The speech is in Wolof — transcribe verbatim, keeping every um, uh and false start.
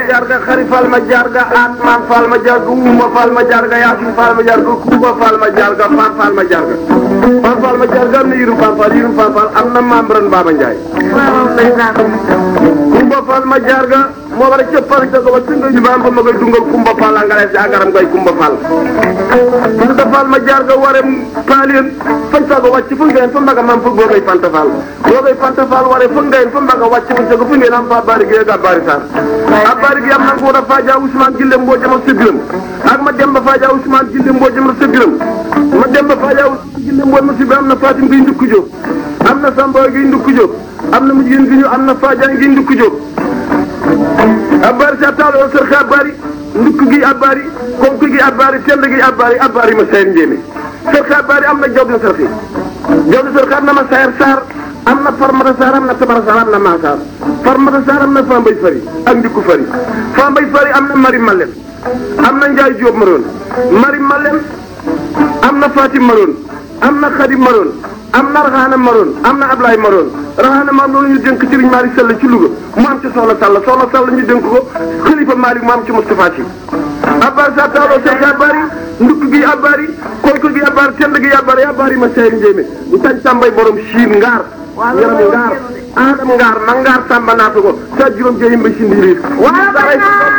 jarga xari fal ma jarga atman fal ma jarga uma fal ma jarga yasin fal ma jarga kuba fal ma jarga fan fal ma jarga fan fal ma jarga am na yirum fan fal yirum fan fal am na membran Baba Ndiaye kumba fal ma jarga mo wara ci fal ta ko tunga ñu bam ma koy dungal kumba fal nga lay agaram koy kumba fal fanta fal ma jarga waré palien fanta ko wacc fu ngeen fa mbaga mam fu bogay fanta fal bogay fanta fal waré fu ngeen fa mbaga wacc fu fu ngeen am fa bari ge ga bari sar a bari ge am na ko da faja Ousmane Gille Mbodj ma sebiram ak ma dem ba faja Ousmane Gille Mbodj ma sebiram ma dem ba faja Ousmane Gille Mbodj ma sebiram am na Fatim gi ndukku job am na Samba gi ndukku job am na mujjin gi ñu am na faja gi ndukku job abari sa talo sër xa bari ndukk gi abari konk gi abari tend gi abari abari ma sayar njéeme sër xa bari am na job na sër xi job na sër xa am na ma sayar sar am na farmata sar am na tabara sar am na maasar farmata sar am na fambay fari ak ndikku fari fambay fari am na mari malem am na njaay jóob maroon mari malem am na fatim maroon am na xadim maroon am na raxaana maroon am na ablaay maroon raxaana maam loolu ñu dénk Serigne Malick Sall ci Louga mu am ci soxna Sall soxna Sall ñu dénk ko Khalifa Malick mu am ci Moustapha Sy abbar sa taaloo sëñ abari ndukk gi abari konk gi abari tend gi abari abari ma sayar njéeme ñu tañ tàmbay borom siin ngaar yaram ngaar aadam ngaar ma ngaar tàmba naata ko sa juróom jeyim ba si ndiiriir